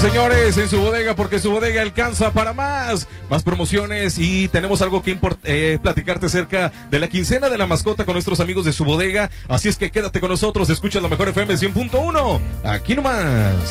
señores, en su bodega, porque su bodega alcanza para más promociones, y tenemos algo que platicarte acerca de la quincena de la mascota con nuestros amigos de su bodega. Así es que quédate con nosotros, escucha la mejor FM 100.1, aquí nomás.